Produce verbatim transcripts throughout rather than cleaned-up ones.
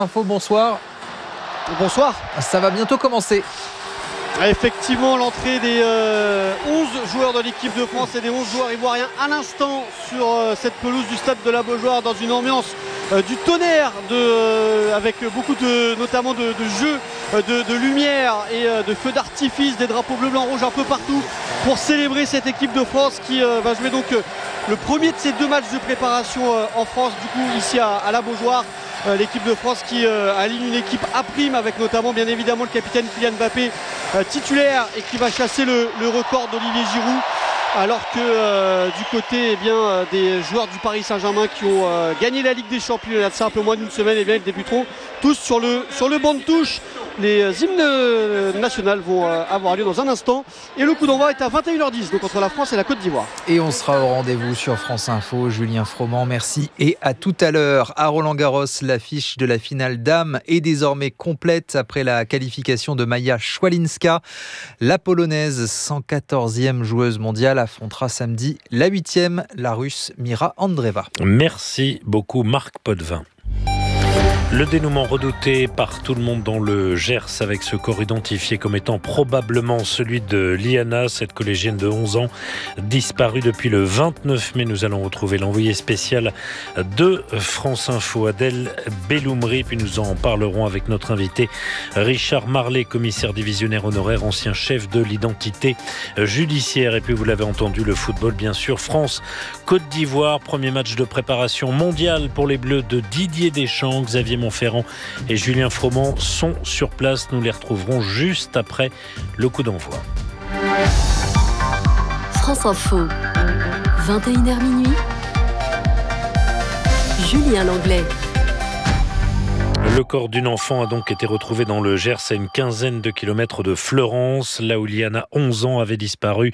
Info, bonsoir. Bonsoir. Ça va bientôt commencer. Effectivement, l'entrée des euh, onze joueurs de l'équipe de France et des onze joueurs ivoiriens à l'instant sur euh, cette pelouse du stade de la Beaujoire dans une ambiance euh, du tonnerre de, euh, avec beaucoup de, notamment de, de jeux, euh, de, de lumière et euh, de feux d'artifice, des drapeaux bleu, blanc, rouge un peu partout pour célébrer cette équipe de France qui euh, va jouer donc euh, le premier de ces deux matchs de préparation euh, en France, du coup ici à, à la Beaujoire. Euh, l'équipe de France qui euh, aligne une équipe à prime avec notamment bien évidemment le capitaine Kylian Mbappé euh, titulaire et qui va chasser le, le record d'Olivier Giroud, alors que euh, du côté eh bien, euh, des joueurs du Paris Saint-Germain qui ont euh, gagné la Ligue des Champions il y a de ça un peu moins d'une semaine, eh bien, ils débuteront tous sur le, sur le banc de touche. Les euh, hymnes euh, nationales vont euh, avoir lieu dans un instant et le coup d'envoi est à vingt et une heures dix, donc entre la France et la Côte d'Ivoire. Et on sera au rendez-vous sur France Info. Julien Froment, merci et à tout à l'heure. À Roland-Garros, l'affiche de la finale dames est désormais complète après la qualification de Maja Szwalinska. La Polonaise, cent quatorzième joueuse mondiale, affrontera samedi la huitième, la Russe Mira Andreeva. Merci beaucoup Marc Potvin. Le dénouement redouté par tout le monde dans le Gers avec ce corps identifié comme étant probablement celui de Liana, cette collégienne de onze ans disparue depuis le vingt-neuf mai. Nous allons retrouver l'envoyé spécial de France Info, Adèle Belloumri, puis nous en parlerons avec notre invité Richard Marlet, commissaire divisionnaire honoraire, ancien chef de l'identité judiciaire. Et puis vous l'avez entendu, le football bien sûr, France-Côte d'Ivoire, premier match de préparation mondiale pour les Bleus de Didier Deschamps. Xavier Montferrand et Julien Froment sont sur place. Nous les retrouverons juste après le coup d'envoi. France Info, vingt et une heures minuit. Julien Langlais. Le corps d'une enfant a donc été retrouvé dans le Gers à une quinzaine de kilomètres de Fleurance, là où Liana, onze ans, avait disparu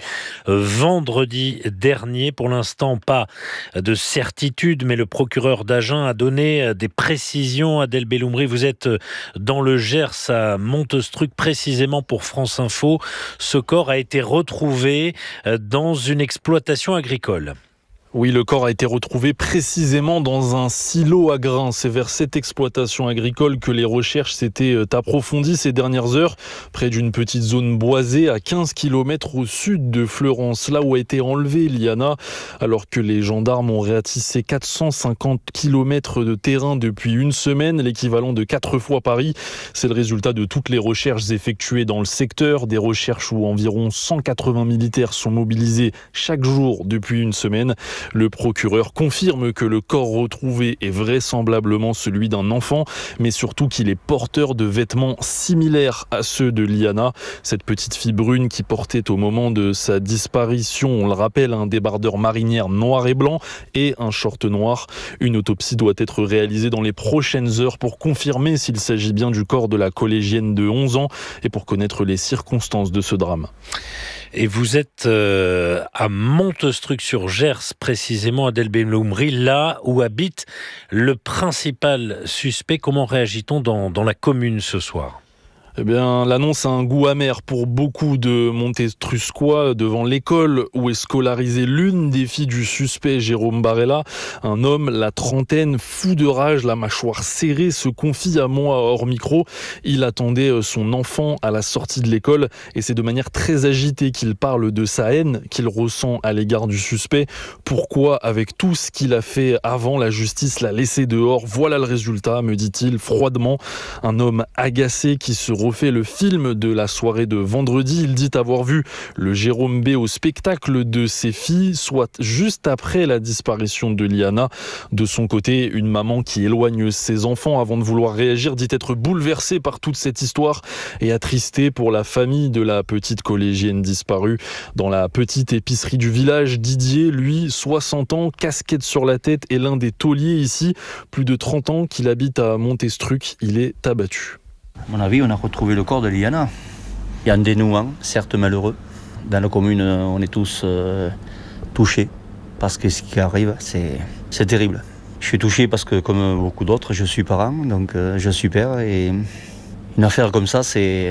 vendredi dernier. Pour l'instant, pas de certitude, mais le procureur d'Agen a donné des précisions. Adèle Belloumri, vous êtes dans le Gers à Montestruc, précisément pour France Info. Ce corps a été retrouvé dans une exploitation agricole. Oui, le corps a été retrouvé précisément dans un silo à grains. C'est vers cette exploitation agricole que les recherches s'étaient approfondies ces dernières heures, près d'une petite zone boisée à quinze kilomètres au sud de Fleurance, là où a été enlevée Liana, alors que les gendarmes ont ratissé quatre cent cinquante kilomètres de terrain depuis une semaine, l'équivalent de quatre fois Paris. C'est le résultat de toutes les recherches effectuées dans le secteur, des recherches où environ cent quatre-vingts militaires sont mobilisés chaque jour depuis une semaine. Le procureur confirme que le corps retrouvé est vraisemblablement celui d'un enfant, mais surtout qu'il est porteur de vêtements similaires à ceux de Liana. Cette petite fille brune qui portait au moment de sa disparition, on le rappelle, un débardeur marinière noir et blanc et un short noir. Une autopsie doit être réalisée dans les prochaines heures pour confirmer s'il s'agit bien du corps de la collégienne de onze ans et pour connaître les circonstances de ce drame. Et vous êtes euh, à Montestruc-sur-Gers, précisément, Adèle Belloumri, là où habite le principal suspect. Comment réagit-on dans, dans la commune ce soir ? Eh bien, l'annonce a un goût amer pour beaucoup de Montestruscois devant l'école où est scolarisée l'une des filles du suspect, Jérôme Barella. Un homme, la trentaine, fou de rage, la mâchoire serrée, se confie à moi hors micro. Il attendait son enfant à la sortie de l'école et c'est de manière très agitée qu'il parle de sa haine qu'il ressent à l'égard du suspect. Pourquoi, avec tout ce qu'il a fait avant, la justice l'a laissé dehors ? Voilà le résultat, me dit-il froidement. Un homme agacé qui se refait le film de la soirée de vendredi. Il dit avoir vu le Jérôme B au spectacle de ses filles, soit juste après la disparition de Liana. De son côté, une maman qui éloigne ses enfants avant de vouloir réagir dit être bouleversée par toute cette histoire et attristée pour la famille de la petite collégienne disparue. Dans la petite épicerie du village, Didier, lui, soixante ans, casquette sur la tête, est l'un des tauliers ici. Plus de trente ans qu'il habite à Montestruc, il est abattu. À mon avis, on a retrouvé le corps de Liana. Il y a un dénouement, certes malheureux. Dans la commune, on est tous euh, touchés parce que ce qui arrive, c'est, c'est terrible. Je suis touché parce que, comme beaucoup d'autres, je suis parent, donc euh, je suis père. Et une affaire comme ça, c'est,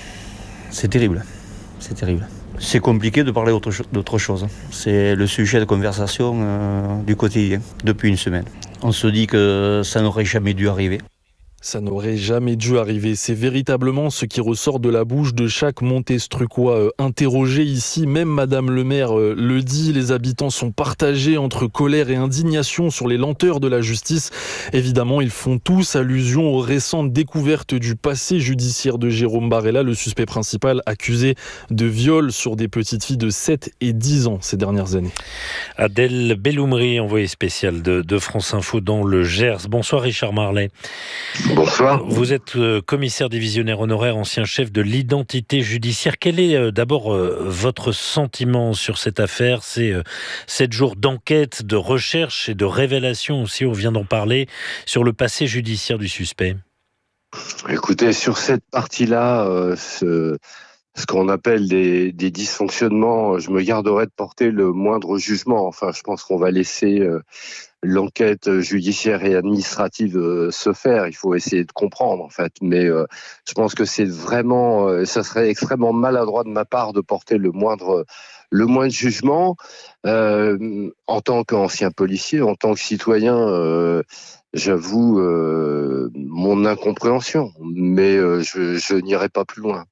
c'est terrible. C'est terrible. C'est compliqué de parler autre, d'autre chose. C'est le sujet de conversation euh, du quotidien depuis une semaine. On se dit que ça n'aurait jamais dû arriver. Ça n'aurait jamais dû arriver. C'est véritablement ce qui ressort de la bouche de chaque Montestrucois euh, interrogé ici. Même Madame le maire euh, le dit, les habitants sont partagés entre colère et indignation sur les lenteurs de la justice. Évidemment, ils font tous allusion aux récentes découvertes du passé judiciaire de Jérôme Barella, le suspect principal accusé de viol sur des petites filles de sept et dix ans ces dernières années. Adèle Belloumri, envoyée spéciale de, de France Info dans le Gers. Bonsoir Richard Marlet. Bonsoir. Vous êtes commissaire divisionnaire honoraire, ancien chef de l'identité judiciaire. Quel est d'abord votre sentiment sur cette affaire ? C'est sept jours d'enquête, de recherche et de révélation aussi, on vient d'en parler, sur le passé judiciaire du suspect. Écoutez, sur cette partie-là, euh, ce, ce qu'on appelle des, des dysfonctionnements, je me garderai de porter le moindre jugement. Enfin, je pense qu'on va laisser... Euh, l'enquête judiciaire et administrative euh, se faire. Il faut essayer de comprendre, en fait. Mais euh, je pense que c'est vraiment, euh, ça serait extrêmement maladroit de ma part de porter le moindre, le moindre jugement. Euh, en tant qu'ancien policier, en tant que citoyen, euh, j'avoue euh, mon incompréhension. Mais euh, je, je n'irai pas plus loin.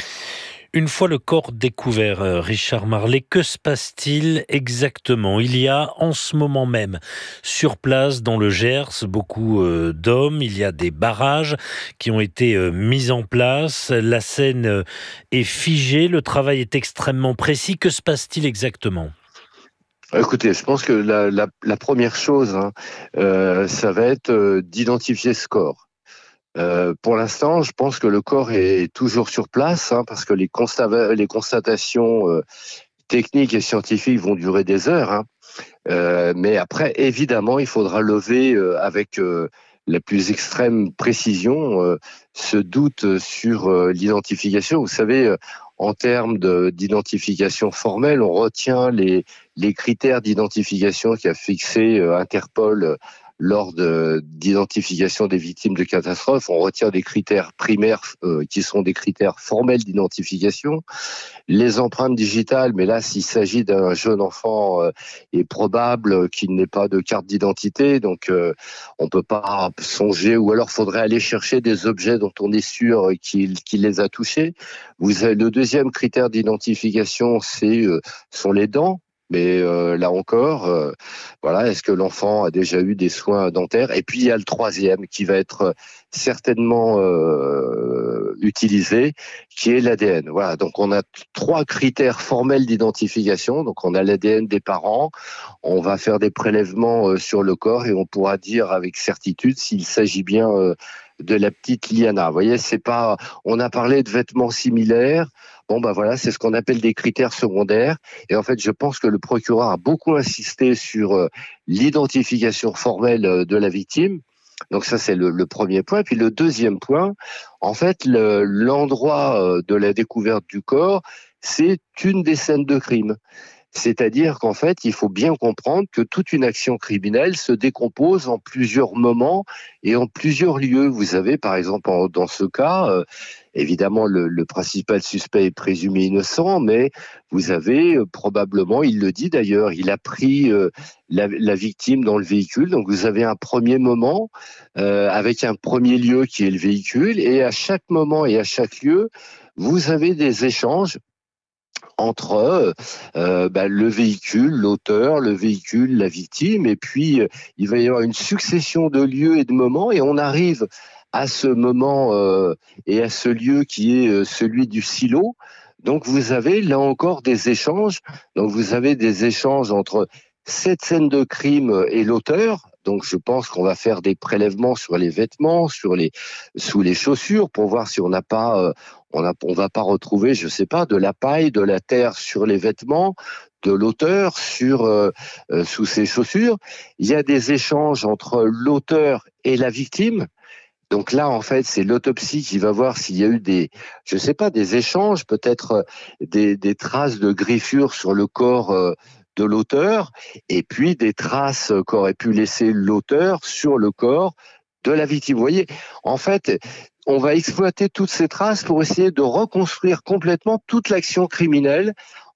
Une fois le corps découvert, Richard Marlet, que se passe-t-il exactement ? Il y a en ce moment même, sur place, dans le Gers, beaucoup d'hommes. Il y a des barrages qui ont été mis en place. La scène est figée. Le travail est extrêmement précis. Que se passe-t-il exactement ? Écoutez, je pense que la, la, la première chose, hein, euh, ça va être euh, d'identifier ce corps. Euh, pour l'instant, je pense que le corps est toujours sur place, hein, parce que les, consta- les constatations euh, techniques et scientifiques vont durer des heures. Hein. Euh, mais après, évidemment, il faudra lever euh, avec euh, la plus extrême précision euh, ce doute sur euh, l'identification. Vous savez, euh, en termes de, d'identification formelle, on retient les, les critères d'identification qu'a fixé euh, Interpol euh, lors de, d'identification des victimes de catastrophes. On retient des critères primaires euh, qui sont des critères formels d'identification. Les empreintes digitales, mais là, s'il s'agit d'un jeune enfant, euh, est probable qu'il n'ait pas de carte d'identité, donc euh, on peut pas songer, ou alors faudrait aller chercher des objets dont on est sûr qu'il, qu'il les a touchés. Vous avez, le deuxième critère d'identification, c'est euh, sont les dents. Mais euh, là encore, euh, voilà, est-ce que l'enfant a déjà eu des soins dentaires ? Et puis il y a le troisième qui va être certainement euh, utilisé, qui est l'A D N. Voilà, donc on a trois critères formels d'identification. Donc on a l'A D N des parents, on va faire des prélèvements euh, sur le corps et on pourra dire avec certitude s'il s'agit bien euh, de la petite Liana. Vous voyez, c'est pas. On a parlé de vêtements similaires. Bon, ben voilà, c'est ce qu'on appelle des critères secondaires. Et en fait, je pense que le procureur a beaucoup insisté sur euh, l'identification formelle euh, de la victime. Donc ça, c'est le, le premier point. Puis le deuxième point, en fait, le, l'endroit euh, de la découverte du corps, c'est une des scènes de crime. C'est-à-dire qu'en fait, il faut bien comprendre que toute une action criminelle se décompose en plusieurs moments et en plusieurs lieux. Vous avez, par exemple, en, dans ce cas, euh, évidemment, le, le principal suspect est présumé innocent, mais vous avez euh, probablement, il le dit d'ailleurs, il a pris euh, la, la victime dans le véhicule. Donc, vous avez un premier moment euh, avec un premier lieu qui est le véhicule, et à chaque moment et à chaque lieu, vous avez des échanges entre euh, bah, le véhicule, l'auteur, le véhicule, la victime, et puis euh, il va y avoir une succession de lieux et de moments, et on arrive à ce moment euh, et à ce lieu qui est euh, celui du silo. Donc vous avez là encore des échanges, donc vous avez des échanges entre cette scène de crime et l'auteur. Donc je pense qu'on va faire des prélèvements sur les vêtements, sur les sous les chaussures, pour voir si on n'a pas euh, on a on va pas retrouver, je sais pas, de la paille, de la terre sur les vêtements de l'auteur, sur euh, euh, sous ses chaussures. Il y a des échanges entre l'auteur et la victime. Donc là, en fait, c'est l'autopsie qui va voir s'il y a eu des, je sais pas, des échanges, peut-être des, des traces de griffures sur le corps euh, de l'auteur, et puis des traces qu'aurait pu laisser l'auteur sur le corps de la victime. Vous voyez, en fait, on va exploiter toutes ces traces pour essayer de reconstruire complètement toute l'action criminelle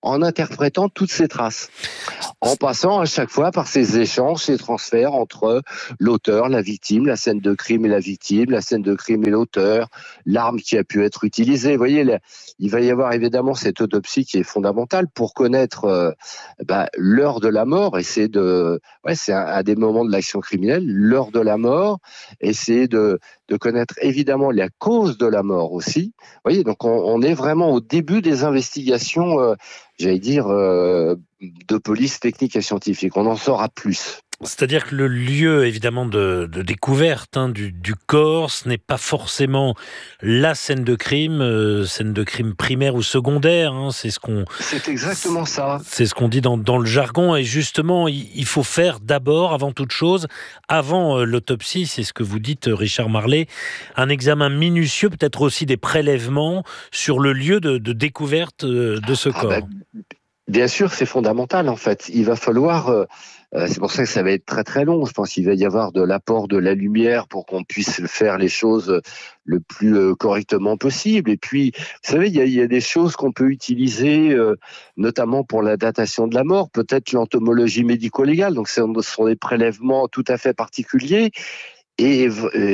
en interprétant toutes ces traces, en passant à chaque fois par ces échanges, ces transferts entre l'auteur, la victime, la scène de crime et la victime, la scène de crime et l'auteur, l'arme qui a pu être utilisée. Vous voyez, là, il va y avoir évidemment cette autopsie qui est fondamentale pour connaître euh, bah, l'heure de la mort, et c'est de, ouais, c'est un, un des moments de l'action criminelle, l'heure de la mort, essayer de, de connaître évidemment la cause de la mort aussi. Vous voyez, donc on, on est vraiment au début des investigations, euh, j'allais dire, euh, de police technique et scientifique. On en saura plus. C'est-à-dire que le lieu, évidemment, de, de découverte hein, du, du corps, ce n'est pas forcément la scène de crime, euh, scène de crime primaire ou secondaire. Hein, c'est ce qu'on. C'est exactement ça. C'est ce qu'on dit dans, dans le jargon. Et justement, il, il faut faire d'abord, avant toute chose, avant euh, l'autopsie, c'est ce que vous dites, Richard Marlet, un examen minutieux, peut-être aussi des prélèvements sur le lieu de, de découverte euh, de ce ah corps. Bah, bien sûr, c'est fondamental en fait. Il va falloir. Euh, Euh, c'est pour ça que ça va être très très long. Je pense qu'il va y avoir de l'apport de la lumière pour qu'on puisse faire les choses le plus euh, correctement possible. Et puis, vous savez, il y a, il y a des choses qu'on peut utiliser, euh, notamment pour la datation de la mort, peut-être l'entomologie médico-légale. Donc, ce sont des prélèvements tout à fait particuliers. Et,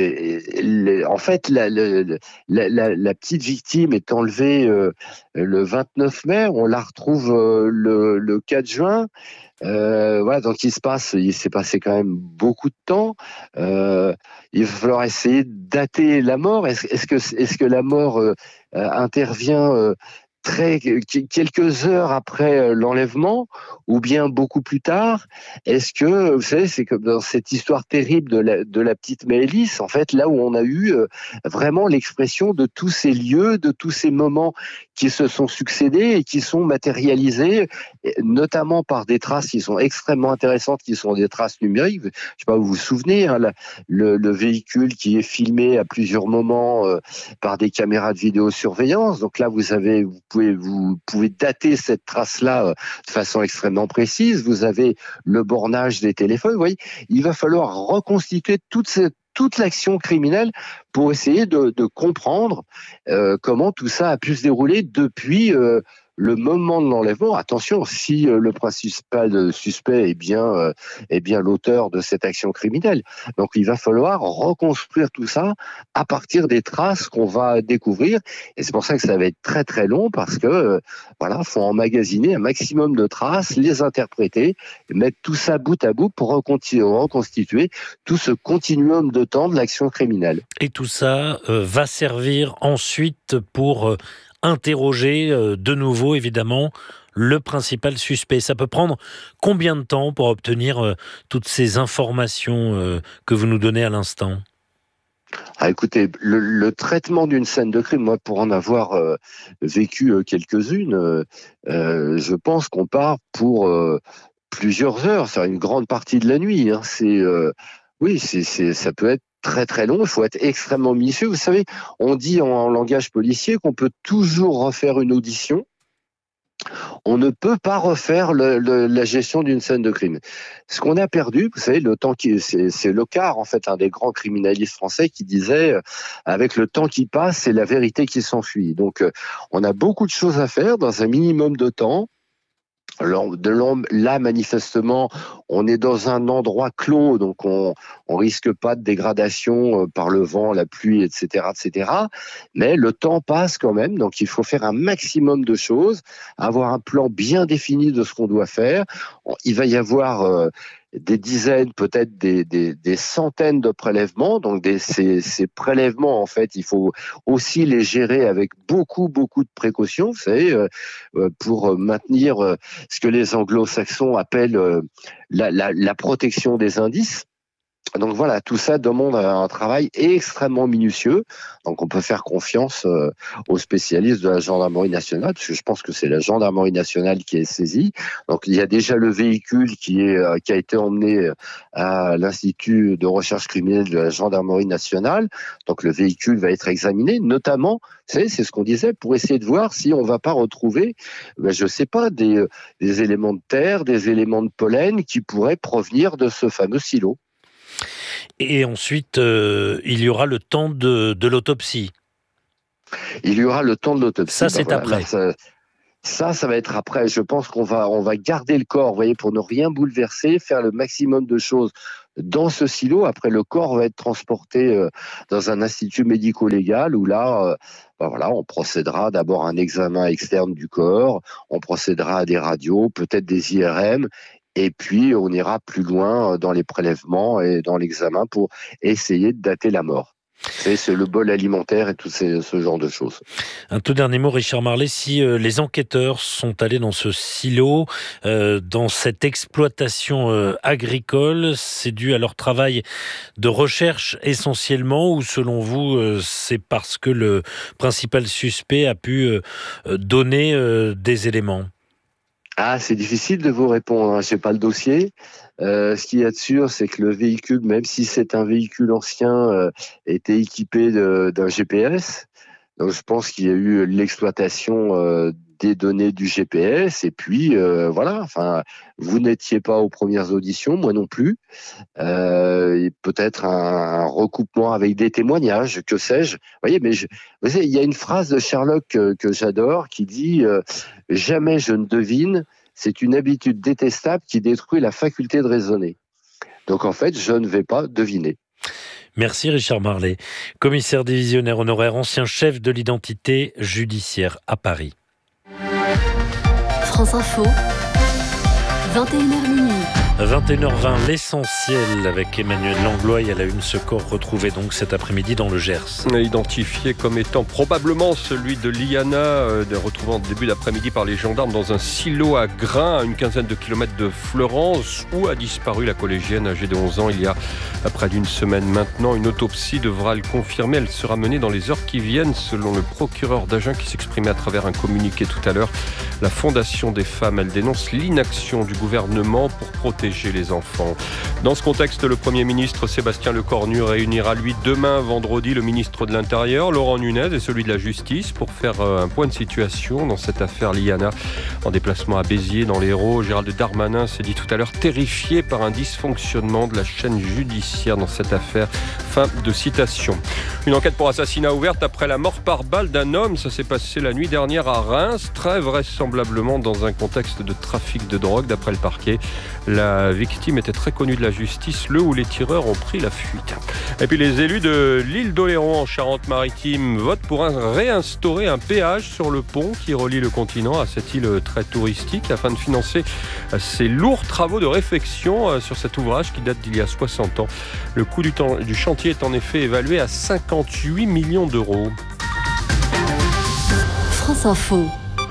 et en fait, la, la, la, la petite victime est enlevée euh, le vingt-neuf mai. On la retrouve euh, le, le quatre juin. Euh, voilà, donc il se passe, il s'est passé quand même beaucoup de temps. Euh, il va falloir essayer de dater la mort. Est-ce, est-ce que, est-ce que la mort euh, intervient euh, très quelques heures après l'enlèvement, ou bien beaucoup plus tard? Est-ce que, vous savez, c'est comme dans cette histoire terrible de la, de la petite Maëlys, en fait, là où on a eu euh, vraiment l'expression de tous ces lieux, de tous ces moments qui se sont succédés et qui sont matérialisés, notamment par des traces qui sont extrêmement intéressantes, qui sont des traces numériques. Je ne sais pas, vous vous souvenez, hein, la, le, le véhicule qui est filmé à plusieurs moments euh, par des caméras de vidéosurveillance. Donc là, vous avez, vous pouvez, vous pouvez dater cette trace-là euh, de façon extrêmement précise. Vous avez le bornage des téléphones. Vous voyez, il va falloir reconstituer toute cette toute l'action criminelle pour essayer de, de comprendre euh, comment tout ça a pu se dérouler depuis euh, le moment de l'enlèvement. Attention, si euh, le principal suspect est bien, euh, est bien l'auteur de cette action criminelle. Donc il va falloir reconstruire tout ça à partir des traces qu'on va découvrir. Et c'est pour ça que ça va être très très long, parce que euh, voilà, faut emmagasiner un maximum de traces, les interpréter, et mettre tout ça bout à bout pour reconstituer tout ce continuum de temps de l'action criminelle. Et tout ça euh, va servir ensuite pour euh, interroger euh, de nouveau, évidemment, le principal suspect. Ça peut prendre combien de temps pour obtenir euh, toutes ces informations euh, que vous nous donnez à l'instant ? Ah, écoutez, le, le traitement d'une scène de crime, moi, pour en avoir euh, vécu euh, quelques-unes, euh, euh, je pense qu'on part pour euh, plusieurs heures, c'est une grande partie de la nuit. Hein. C'est, euh, oui, c'est, c'est, ça peut être très très long, il faut être extrêmement minutieux. Vous savez, on dit en, en langage policier qu'on peut toujours refaire une audition. On ne peut pas refaire le, le, la gestion d'une scène de crime. Ce qu'on a perdu, vous savez, le temps qui, c'est, c'est Locard, en fait, un des grands criminalistes français, qui disait, euh, avec le temps qui passe, c'est la vérité qui s'enfuit. Donc, euh, on a beaucoup de choses à faire dans un minimum de temps. De l'homme, là, manifestement, on est dans un endroit clos, donc on on risque pas de dégradation par le vent, la pluie, et cetera, et cetera. Mais le temps passe quand même, donc il faut faire un maximum de choses, avoir un plan bien défini de ce qu'on doit faire. Il va y avoir euh, des dizaines, peut-être des, des, des centaines de prélèvements. Donc des, ces, ces prélèvements, en fait, il faut aussi les gérer avec beaucoup, beaucoup de précautions, vous savez, euh, pour maintenir euh, ce que les anglo-saxons appellent euh, la, la, la protection des indices. Donc voilà, tout ça demande un travail extrêmement minutieux. Donc on peut faire confiance euh, aux spécialistes de la gendarmerie nationale, parce que je pense que c'est la gendarmerie nationale qui est saisie. Donc il y a déjà le véhicule qui est euh, qui a été emmené à l'Institut de recherche criminelle de la gendarmerie nationale. Donc le véhicule va être examiné, notamment, vous savez, c'est ce qu'on disait, pour essayer de voir si on va pas retrouver, ben, je sais pas, des, des éléments de terre, des éléments de pollen qui pourraient provenir de ce fameux silo. Et ensuite, euh, il y aura le temps de, de l'autopsie. Il y aura le temps de l'autopsie. Ça, c'est ben voilà, après. Là, ça, Ça, ça va être après. Je pense qu'on va, on va garder le corps, vous voyez, pour ne rien bouleverser, faire le maximum de choses dans ce silo. Après, le corps va être transporté euh, dans un institut médico-légal où là, euh, ben voilà, on procédera d'abord à un examen externe du corps, on procédera à des radios, peut-être des I R M, et puis on ira plus loin dans les prélèvements et dans l'examen pour essayer de dater la mort. C'est, c'est le bol alimentaire et tout ces, ce genre de choses. Un tout dernier mot, Richard Marlet, si euh, les enquêteurs sont allés dans ce silo, euh, dans cette exploitation euh, agricole, c'est dû à leur travail de recherche essentiellement, ou selon vous, euh, c'est parce que le principal suspect a pu euh, donner euh, des éléments ? Ah, c'est difficile de vous répondre, hein. Je n'ai pas le dossier. Euh, ce qu'il y a de sûr, c'est que le véhicule, même si c'est un véhicule ancien, euh, était équipé de, d'un G P S. Donc, je pense qu'il y a eu l'exploitation euh, des données du G P S. Et puis, euh, voilà. Enfin, vous n'étiez pas aux premières auditions, moi non plus. Euh, et peut-être un, un recoupement avec des témoignages, que sais-je. Vous voyez, mais je, vous savez, il y a une phrase de Sherlock que, que j'adore qui dit euh, « Jamais je ne devine, c'est une habitude détestable qui détruit la faculté de raisonner. » Donc en fait, je ne vais pas deviner. Merci Richard Marlet, commissaire divisionnaire honoraire, ancien chef de l'identité judiciaire à Paris. France Info, vingt et une heures minuit. vingt et une heures vingt, l'essentiel avec Emmanuel Langlois. Il y a la une, ce corps retrouvé donc cet après-midi dans le Gers. Identifié comme étant probablement celui de Liana, euh, retrouvé en début d'après-midi par les gendarmes dans un silo à grains à une quinzaine de kilomètres de Fleurance, où a disparu la collégienne âgée de onze ans il y a près d'une semaine maintenant. Une autopsie devra le confirmer. Elle sera menée dans les heures qui viennent, selon le procureur d'Agen qui s'exprimait à travers un communiqué tout à l'heure. La Fondation des femmes, elle dénonce l'inaction du gouvernement pour protéger les enfants. Dans ce contexte, le Premier ministre Sébastien Lecornu réunira lui demain vendredi le ministre de l'Intérieur Laurent Nunez et celui de la Justice pour faire un point de situation dans cette affaire Liana. En déplacement à Béziers dans l'Hérault, Gérald Darmanin s'est dit tout à l'heure terrifié par un dysfonctionnement de la chaîne judiciaire dans cette affaire. Fin de citation. Une enquête pour assassinat ouverte après la mort par balle d'un homme. Ça s'est passé la nuit dernière à Reims, très vraisemblablement dans un contexte de trafic de drogue d'après le parquet. La victime était très connue de la justice, le où les tireurs ont pris la fuite. Et puis les élus de l'île d'Oléron en Charente-Maritime votent pour un, réinstaurer un péage sur le pont qui relie le continent à cette île très touristique afin de financer ces lourds travaux de réfection sur cet ouvrage qui date d'il y a soixante ans. Le coût du, temps, du chantier est en effet évalué à cinquante-huit millions d'euros. France Info.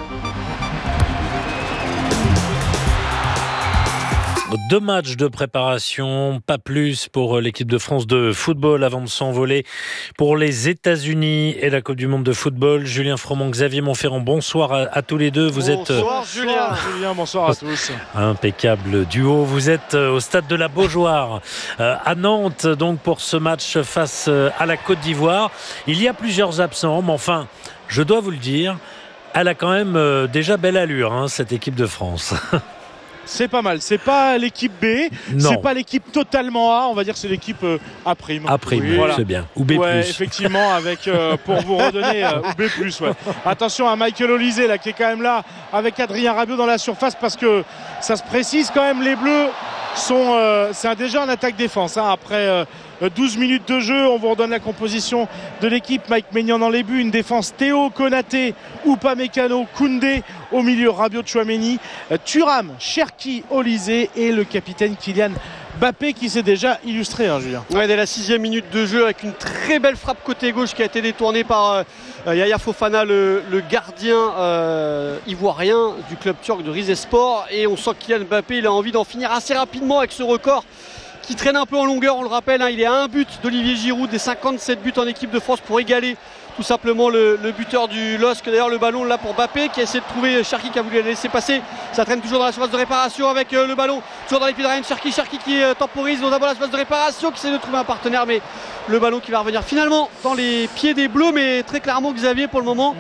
Deux matchs de préparation, pas plus pour l'équipe de France de football avant de s'envoler pour les États-Unis et la Coupe du Monde de football. Julien Froment, Xavier Montferrand, bonsoir à, à tous les deux. Vous bonsoir, êtes bonsoir Julien. Julien, bonsoir à tous. Impeccable duo. Vous êtes au stade de la Beaujoire à Nantes donc pour ce match face à la Côte d'Ivoire. Il y a plusieurs absents, mais enfin, je dois vous le dire, elle a quand même déjà belle allure, hein, cette équipe de France. C'est pas mal, c'est pas l'équipe B, non. C'est pas l'équipe totalement A, on va dire c'est l'équipe euh, A'. A', oui, voilà. C'est bien. Ou B+. Ouais, effectivement, avec, euh, pour vous redonner, euh, ou B+, ouais. Attention à Michael Olysée, là, qui est quand même là, avec Adrien Rabiot dans la surface, parce que ça se précise quand même, les Bleus sont, euh, c'est déjà en attaque-défense, hein, après euh, douze minutes de jeu, on vous redonne la composition de l'équipe. Mike Maignan dans les buts, une défense Théo, Konaté, Upamecano, Koundé, au milieu Rabiot, Tchouaméni, Thuram, Cherki, Olysée et le capitaine Kylian Mbappé qui s'est déjà illustré, hein, Julien. Ouais, dès la sixième minute de jeu avec une très belle frappe côté gauche qui a été détournée par euh, Yaya Fofana, le, le gardien euh, ivoirien du club turc de Rizespor, et on sent que Kylian Mbappé il a envie d'en finir assez rapidement avec ce record qui traîne un peu en longueur, on le rappelle, hein, il est à un but d'Olivier Giroud, des cinquante-sept buts en équipe de France pour égaler tout simplement le, le buteur du L O S C. D'ailleurs le ballon là pour Mbappé qui a essayé de trouver Cherki qui a voulu la laisser passer, ça traîne toujours dans la surface de réparation avec euh, le ballon toujours dans les pieds de Ryan Cherki, Cherki qui euh, temporise dans la surface de réparation, qui essaie de trouver un partenaire, mais le ballon qui va revenir finalement dans les pieds des Bleus, mais très clairement Xavier pour le moment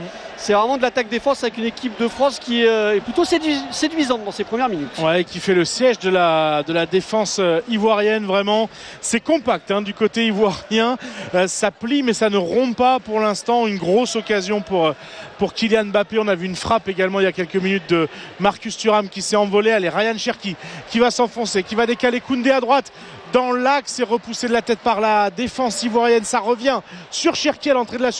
c'est vraiment de l'attaque-défense avec une équipe de France qui est plutôt séduisante dans ses premières minutes. Ouais, qui fait le siège de la, de la défense ivoirienne, vraiment. C'est compact hein, du côté ivoirien. Euh, ça plie, mais ça ne rompt pas pour l'instant. Une grosse occasion pour, pour Kylian Mbappé. On a vu une frappe également il y a quelques minutes de Marcus Thuram qui s'est envolé. Allez, Ryan Cherki qui va s'enfoncer, qui va décaler Koundé à droite dans l'axe et repoussé de la tête par la défense ivoirienne. Ça revient sur Cherki à l'entrée de la surface.